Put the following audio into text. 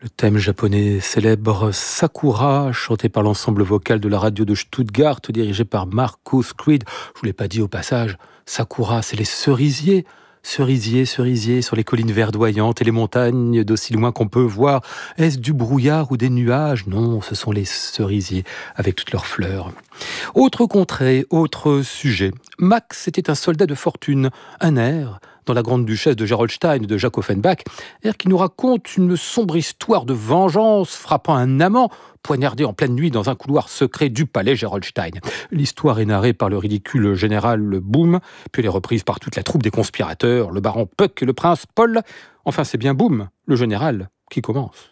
Le thème japonais célèbre Sakura, chanté par l'ensemble vocal de la radio de Stuttgart, dirigé par Marcus Creed. Je vous l'ai pas dit au passage, Sakura, c'est les cerisiers. Cerisiers, cerisiers sur les collines verdoyantes et les montagnes d'aussi loin qu'on peut voir. Est-ce du brouillard ou des nuages? Non, ce sont les cerisiers avec toutes leurs fleurs. Autre contrée, autre sujet. Max était un soldat de fortune, un air dans la grande duchesse de Gerolstein de Jacques Offenbach, air qui nous raconte une sombre histoire de vengeance frappant un amant poignardé en pleine nuit dans un couloir secret du palais Gerolstein. L'histoire est narrée par le ridicule général Boom, puis elle est reprise par toute la troupe des conspirateurs, le baron Puck et le prince Paul. Enfin, c'est bien Boom, le général, qui commence.